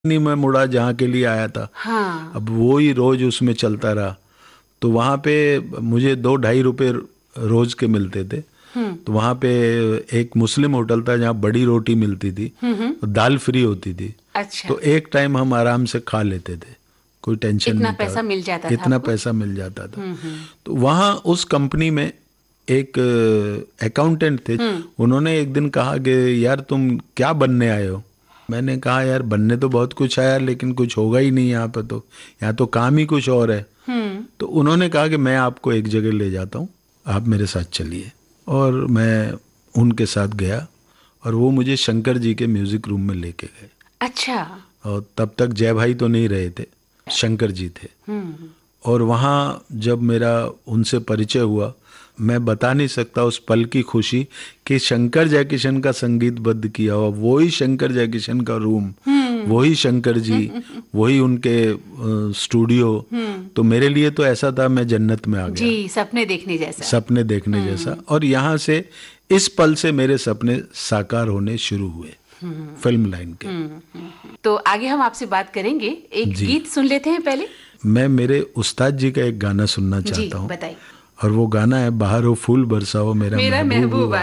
नहीं मैं मुड़ा जहाँ के लिए आया था। हाँ। अब वो ही रोज उसमें चलता रहा, तो वहाँ पे मुझे 2-2.5 रुपए रोज के मिलते थे। तो वहाँ पे एक मुस्लिम होटल था जहाँ बड़ी रोटी मिलती थी, दाल फ्री होती थी। अच्छा। तो एक टाइम हम आराम से खा लेते थे, कोई टेंशन इतना नहीं था। पैसा मिल जाता था इतना आपको? पैसा मिल जाता था। तो वहाँ उस कंपनी में एक अकाउंटेंट थे। उन्होंने एक दिन कहा कि यार तुम क्या बनने आए हो? मैंने कहा यार बनने तो बहुत कुछ है यार, लेकिन कुछ होगा ही नहीं यहाँ पे, तो यहाँ तो काम ही कुछ और है। तो उन्होंने कहा कि मैं आपको एक जगह ले जाता हूँ, आप मेरे साथ चलिए। और मैं उनके साथ गया और वो मुझे शंकर जी के म्यूजिक रूम में लेके गए। अच्छा। और तब तक जय भाई तो नहीं रहे थे, शंकर जी थे। और वहाँ जब मेरा उनसे परिचय हुआ, मैं बता नहीं सकता उस पल की खुशी कि शंकर जयकिशन का संगीतबद्ध किया हुआ, वही शंकर जयकिशन का रूम, वही शंकर जी, वही उनके स्टूडियो। तो मेरे लिए तो ऐसा था मैं जन्नत में आ गया। जी, सपने देखने जैसा। सपने देखने जैसा। और यहाँ से इस पल से मेरे सपने साकार होने शुरू हुए फिल्म लाइन के। तो आगे हम आपसे बात करेंगे, एक गीत सुन लेते हैं पहले। मैं मेरे उस्ताद जी का एक गाना सुनना चाहता हूँ। बताइए। और वो गाना है बाहर हो फूल बरसाओ मेरा महबूबा।